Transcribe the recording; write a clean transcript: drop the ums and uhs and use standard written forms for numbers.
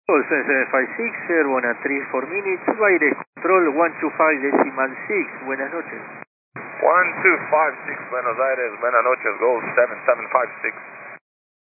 Oh, 7756, Airborne at 34 minutes, Aire Control 125.6, buenas noches. 1256, Buenos Aires, buenas noches, Gold 7756.